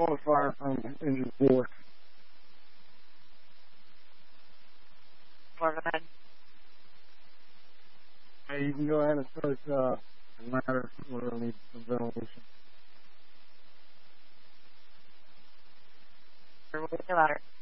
calling fire from engine 4. Go ahead. Hey, you can go ahead and start the ladder. We'll need some ventilation. Or with the ladder.